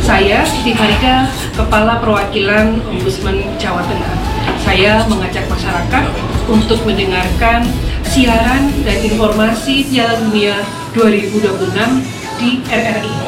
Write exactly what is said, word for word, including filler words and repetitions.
Saya Siti Farida, Kepala Perwakilan Ombudsman Jawa Tengah. Saya mengajak masyarakat untuk mendengarkan siaran dan informasi Piala Dunia dua ribu dua puluh enam di R R I.